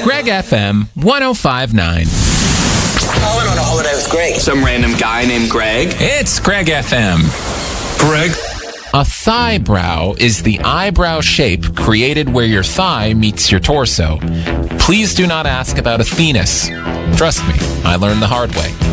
Greg FM 1059. I went on a holiday with Greg. Some random guy named Greg. It's Greg FM. Greg. A thigh brow is the eyebrow shape created where your thigh meets your torso. Please do not ask about a penis. Trust me, I learned the hard way.